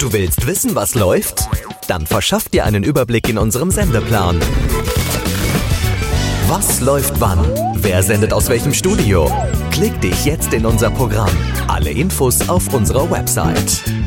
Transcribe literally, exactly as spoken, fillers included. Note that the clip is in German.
Du willst wissen, was läuft? Dann verschaff dir einen Überblick in unserem Sendeplan. Was läuft wann? Wer sendet aus welchem Studio? Klick dich jetzt in unser Programm. Alle Infos auf unserer Website.